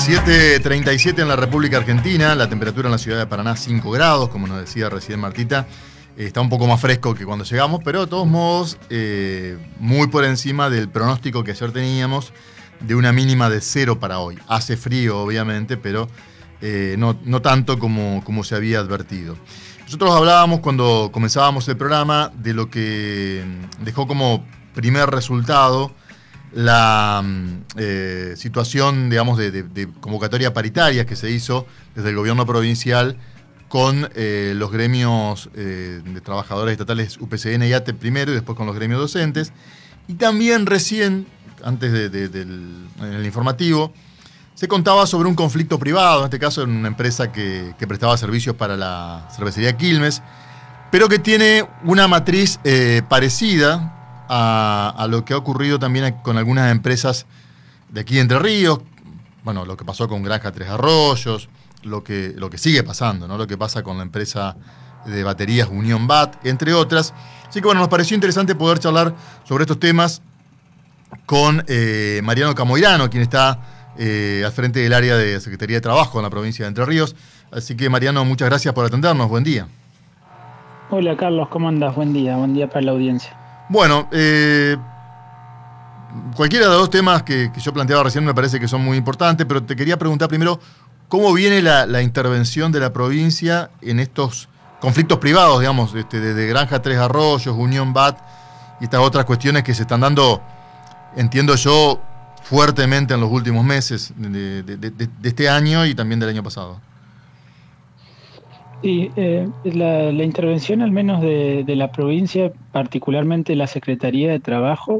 7:37 en la República Argentina, la temperatura en la ciudad de Paraná 5 grados, como nos decía recién Martita. Está un poco más fresco que cuando llegamos, pero de todos modos muy por encima del pronóstico que ayer teníamos de una mínima de 0 para hoy. Hace frío, obviamente, pero no tanto como se había advertido. Nosotros hablábamos cuando comenzábamos el programa de lo que dejó como primer resultado la situación, digamos, de convocatoria paritaria que se hizo desde el gobierno provincial con los gremios de trabajadores estatales UPCN y ATE primero y después con los gremios docentes. Y también recién, antes en el informativo, se contaba sobre un conflicto privado, en este caso en una empresa que prestaba servicios para la cervecería Quilmes, pero que tiene una matriz parecida a lo que ha ocurrido también con algunas empresas de aquí de Entre Ríos. Bueno, lo que pasó con Granja Tres Arroyos, lo que sigue pasando, ¿no? Lo que pasa con la empresa de baterías Unión BAT, entre otras. Así que bueno, nos pareció interesante poder charlar sobre estos temas con Mariano Camoirano, quien está al frente del área de Secretaría de Trabajo en la provincia de Entre Ríos. Así que Mariano, muchas gracias por atendernos. Buen día. Hola Carlos, ¿cómo andas? Buen día para la audiencia. Bueno, cualquiera de los dos temas que yo planteaba recién me parece que son muy importantes, pero te quería preguntar primero, ¿cómo viene la intervención de la provincia en estos conflictos privados, digamos, de Granja Tres Arroyos, Unión BAT y estas otras cuestiones que se están dando, entiendo yo, fuertemente en los últimos meses de este año y también del año pasado? Sí, la intervención al menos de la provincia, particularmente la Secretaría de Trabajo,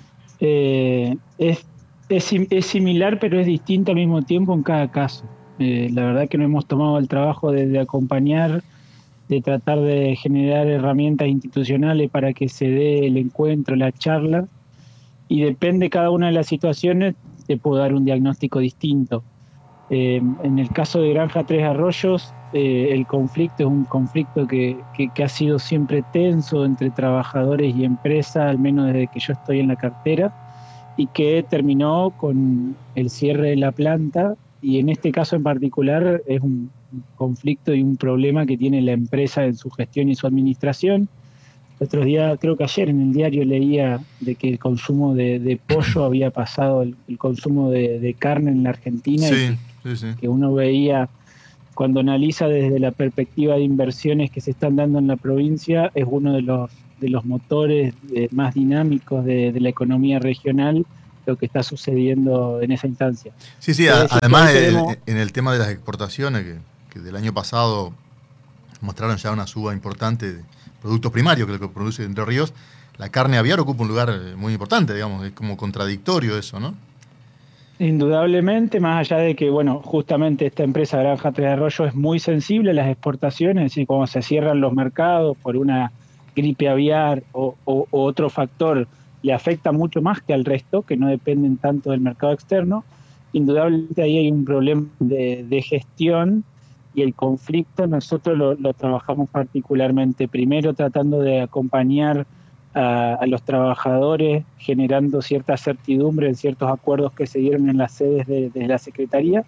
es similar pero es distinta al mismo tiempo en cada caso. La verdad que nos hemos tomado el trabajo de acompañar, de tratar de generar herramientas institucionales para que se dé el encuentro, la charla, y depende cada una de las situaciones, te puedo dar un diagnóstico distinto. En el caso de Granja Tres Arroyos, el conflicto es un conflicto que ha sido siempre tenso entre trabajadores y empresa, al menos desde que yo estoy en la cartera, y que terminó con el cierre de la planta, y en este caso en particular es un conflicto y un problema que tiene la empresa en su gestión y su administración. El otro día, creo que ayer en el diario leía de que el consumo de pollo había pasado el consumo de carne en la Argentina. Sí. Que uno veía, cuando analiza desde la perspectiva de inversiones que se están dando en la provincia, es uno de los motores más dinámicos de la economía regional, lo que está sucediendo en esa instancia. Sí, además en el tema de las exportaciones, que del año pasado mostraron ya una suba importante de productos primarios, que es lo que produce Entre Ríos, la carne aviar ocupa un lugar muy importante, digamos, es como contradictorio eso, ¿no? Indudablemente, más allá de que, bueno, justamente esta empresa Granja Tres Arroyos es muy sensible a las exportaciones, es decir, cuando se cierran los mercados por una gripe aviar o otro factor, le afecta mucho más que al resto, que no dependen tanto del mercado externo. Indudablemente ahí hay un problema de gestión, y el conflicto nosotros lo trabajamos particularmente, primero tratando de acompañar a los trabajadores, generando cierta certidumbre en ciertos acuerdos que se dieron en las sedes de la Secretaría,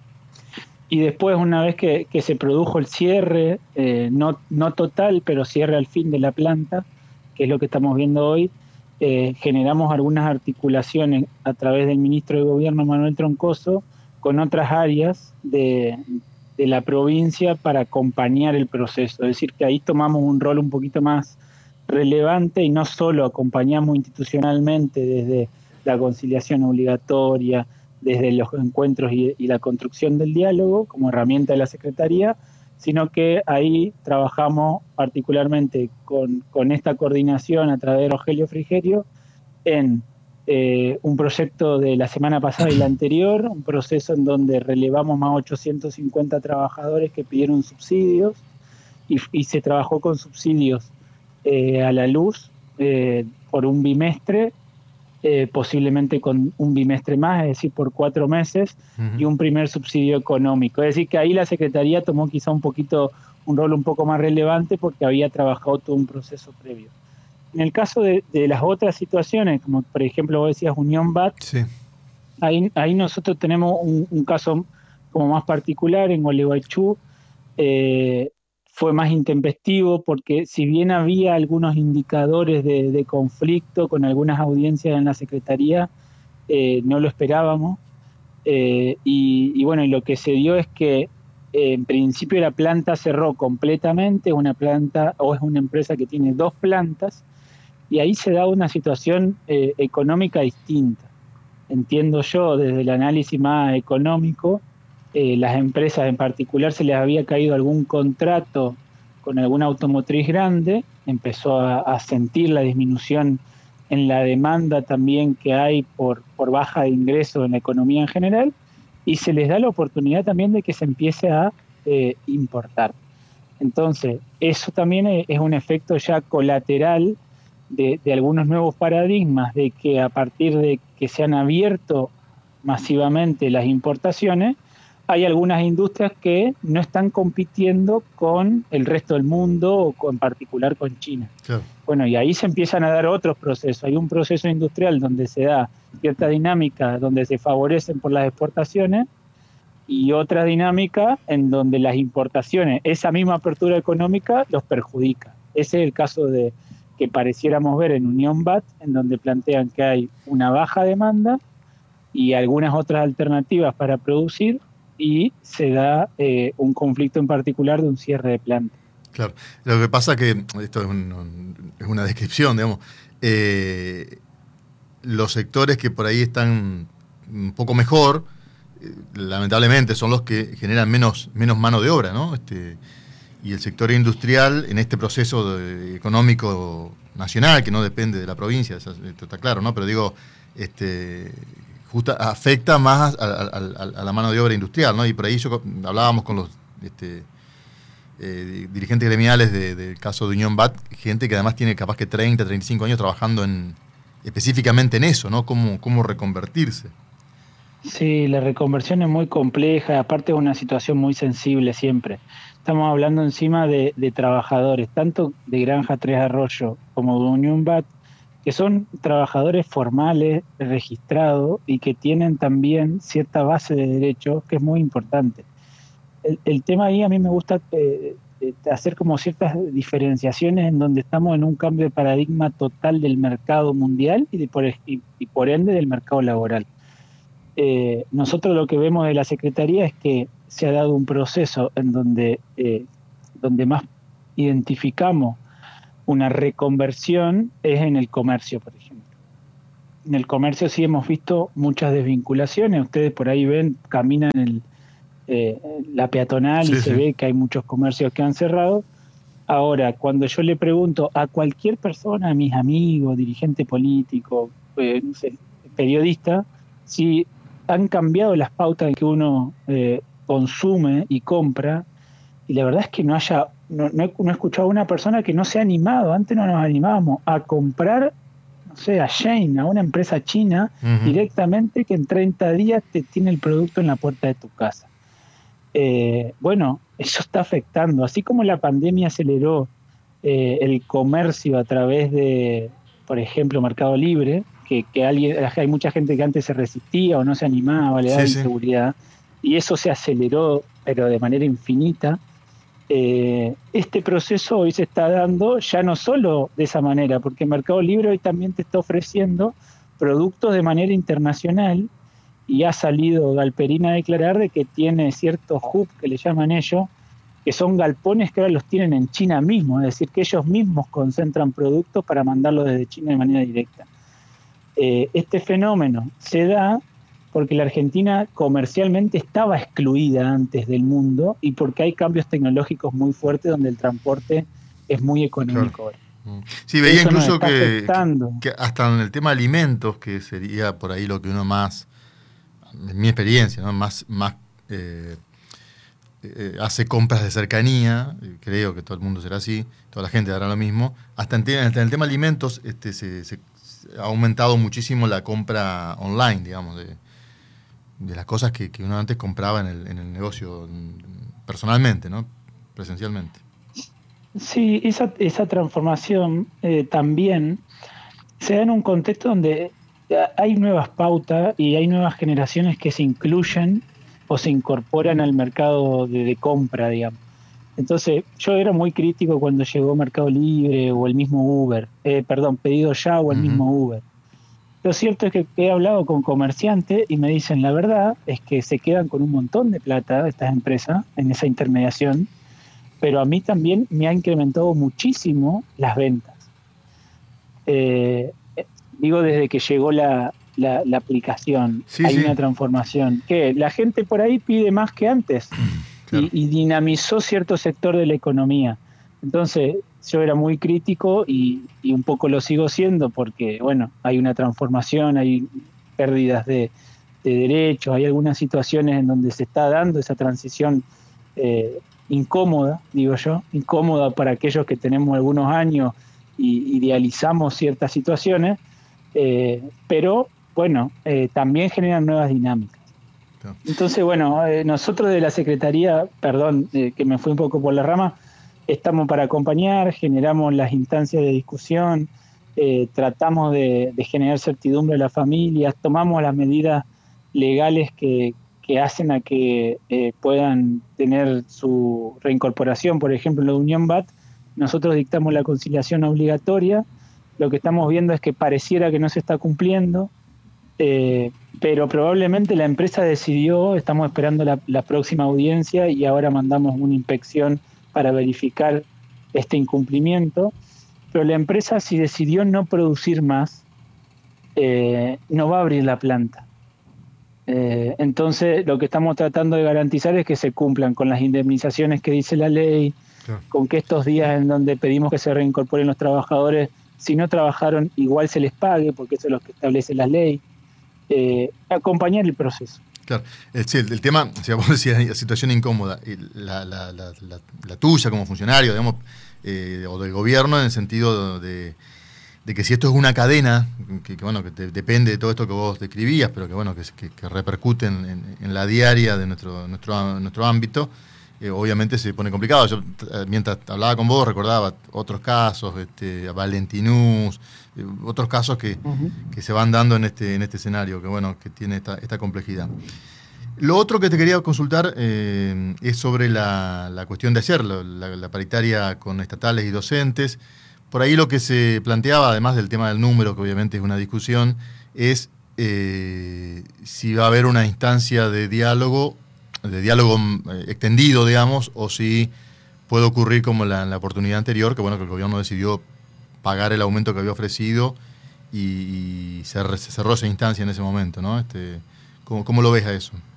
y después, una vez que se produjo el cierre, no total, pero cierre al fin de la planta, que es lo que estamos viendo hoy, generamos algunas articulaciones a través del ministro de Gobierno, Manuel Troncoso, con otras áreas de la provincia para acompañar el proceso. Es decir, que ahí tomamos un rol un poquito más relevante y no solo acompañamos institucionalmente desde la conciliación obligatoria, desde los encuentros y la construcción del diálogo como herramienta de la Secretaría, sino que ahí trabajamos particularmente con esta coordinación a través de Rogelio Frigerio en un proyecto de la semana pasada y la anterior, un proceso en donde relevamos más 850 trabajadores que pidieron subsidios, y se trabajó con subsidios a la luz por un bimestre, posiblemente con un bimestre más, es decir, por 4 meses, y un primer subsidio económico. Es decir, que ahí la Secretaría tomó quizá un rol un poco más relevante porque había trabajado todo un proceso previo. En el caso de las otras situaciones, como por ejemplo vos decías Unión BAT, sí, ahí nosotros tenemos un caso como más particular en Gualeguaychú. eh, Fue más intempestivo porque si bien había algunos indicadores de conflicto con algunas audiencias en la Secretaría, no lo esperábamos. Y bueno, y lo que se dio es que en principio la planta cerró completamente, una planta, o es una empresa que tiene dos plantas, y ahí se da una situación económica distinta. Entiendo yo, desde el análisis más económico, las empresas en particular se les había caído algún contrato con alguna automotriz grande, empezó a sentir la disminución en la demanda también que hay por baja de ingresos en la economía en general, y se les da la oportunidad también de que se empiece a importar. Entonces, eso también es un efecto ya colateral de algunos nuevos paradigmas, de que a partir de que se han abierto masivamente las importaciones, hay algunas industrias que no están compitiendo con el resto del mundo o en particular con China. Claro. Bueno, y ahí se empiezan a dar otros procesos. Hay un proceso industrial donde se da cierta dinámica, donde se favorecen por las exportaciones, y otra dinámica en donde las importaciones, esa misma apertura económica, los perjudica. Ese es el caso de que pareciéramos ver en Unión BAT, en donde plantean que hay una baja demanda y algunas otras alternativas para producir, y se da un conflicto en particular de un cierre de planta. Claro. Lo que pasa que, esto es una descripción, digamos, los sectores que por ahí están un poco mejor, lamentablemente son los que generan menos mano de obra, ¿no? Y el sector industrial, en este proceso económico nacional, que no depende de la provincia, esto está claro, ¿no? Pero digo, afecta más a la mano de obra industrial, ¿no? Y por ahí hablábamos con los dirigentes gremiales del caso de Unión BAT, gente que además tiene capaz que 30, 35 años trabajando específicamente en eso, ¿no? Cómo reconvertirse. Sí, la reconversión es muy compleja, aparte es una situación muy sensible siempre. Estamos hablando encima de trabajadores, tanto de Granja Tres Arroyos como de Unión BAT, que son trabajadores formales, registrados, y que tienen también cierta base de derechos que es muy importante. El tema ahí a mí me gusta hacer como ciertas diferenciaciones en donde estamos en un cambio de paradigma total del mercado mundial y por ende del mercado laboral. Nosotros lo que vemos de la Secretaría es que se ha dado un proceso en donde más identificamos una reconversión es en el comercio, por ejemplo. En el comercio sí hemos visto muchas desvinculaciones. Ustedes por ahí caminan la peatonal, sí, y se ve que hay muchos comercios que han cerrado. Ahora, cuando yo le pregunto a cualquier persona, a mis amigos, dirigente político, no sé, periodista, si han cambiado las pautas en que uno consume y compra, y la verdad es que no he escuchado a una persona que no se ha animado. Antes no nos animábamos a comprar, no sé, a Shein, a una empresa china, directamente, que en 30 días te tiene el producto en la puerta de tu casa. Bueno, eso está afectando. Así como la pandemia aceleró el comercio a través de, por ejemplo, Mercado Libre, que hay mucha gente que antes se resistía o no se animaba, le daba inseguridad, y eso se aceleró, pero de manera infinita. Este proceso hoy se está dando ya no solo de esa manera, porque Mercado Libre hoy también te está ofreciendo productos de manera internacional, y ha salido Galperín a declarar de que tiene ciertos hubs, que le llaman ellos, que son galpones que ahora los tienen en China mismo, es decir, que ellos mismos concentran productos para mandarlos desde China de manera directa. Este fenómeno se da porque la Argentina comercialmente estaba excluida antes del mundo, y porque hay cambios tecnológicos muy fuertes donde el transporte es muy económico ahora. Sí, veía eso incluso que hasta en el tema de alimentos, que sería por ahí lo que uno más, en mi experiencia, ¿no? más hace compras de cercanía, creo que todo el mundo será así, toda la gente hará lo mismo. Hasta en el tema de alimentos se ha aumentado muchísimo la compra online, digamos, de las cosas que uno antes compraba en el negocio personalmente, ¿no? Presencialmente. Sí, esa transformación también se da en un contexto donde hay nuevas pautas y hay nuevas generaciones que se incluyen o se incorporan al mercado de compra, digamos. Entonces, yo era muy crítico cuando llegó Mercado Libre o el mismo Uber, Pedido Ya o el mismo Uber. Lo cierto es que he hablado con comerciantes y me dicen la verdad es que se quedan con un montón de plata estas empresas en esa intermediación, pero a mí también me ha incrementado muchísimo las ventas. Digo, desde que llegó la aplicación, Sí, hay sí. una transformación, que la gente por ahí pide más que antes. Claro. Y dinamizó cierto sector de la economía. Entonces, yo era muy crítico y un poco lo sigo siendo porque, bueno, hay una transformación, hay pérdidas de derechos, hay algunas situaciones en donde se está dando esa transición incómoda, digo yo, incómoda para aquellos que tenemos algunos años y idealizamos ciertas situaciones, pero, bueno, también generan nuevas dinámicas. Entonces, bueno, nosotros de la Secretaría, perdón, que me fui un poco por la rama, estamos para acompañar, generamos las instancias de discusión, tratamos de generar certidumbre a las familias, tomamos las medidas legales que hacen a que puedan tener su reincorporación. Por ejemplo, en la Unión BAT, nosotros dictamos la conciliación obligatoria, lo que estamos viendo es que pareciera que no se está cumpliendo, pero probablemente la empresa decidió, estamos esperando la próxima audiencia y ahora mandamos una inspección para verificar este incumplimiento, pero la empresa, si decidió no producir más, no va a abrir la planta. Entonces lo que estamos tratando de garantizar es que se cumplan con las indemnizaciones que dice la ley, claro, con que estos días en donde pedimos que se reincorporen los trabajadores, si no trabajaron igual se les pague, porque eso es lo que establece la ley. Acompañar el proceso. Claro, sí, el tema, o sea, vos decías, la situación incómoda, la tuya como funcionario, digamos, o del gobierno, en el sentido de que si esto es una cadena, que bueno, que depende de todo esto que vos describías, pero que bueno, que repercute en la diaria de nuestro ámbito, obviamente se pone complicado. Yo, mientras hablaba con vos, recordaba otros casos, Valentinus, otros casos que se van dando en este escenario, que bueno, que tiene esta complejidad. Lo otro que te quería consultar es sobre la cuestión de ayer, la paritaria con estatales y docentes. Por ahí lo que se planteaba, además del tema del número, que obviamente es una discusión, es si va a haber una instancia de diálogo extendido, digamos, o si puede ocurrir como la oportunidad anterior, que bueno, que el gobierno decidió pagar el aumento que había ofrecido y se cerró esa instancia en ese momento, ¿no? ¿Cómo lo ves a eso?